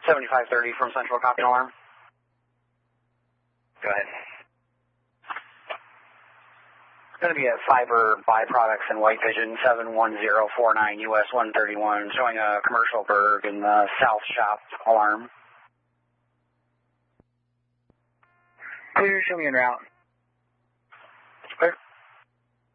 7530 from Central, copy alarm. Go ahead. It's going to be a Fiber Byproducts and White Vision 71049 US 131 showing a commercial berg in the South Shop alarm. Clear, show me en route.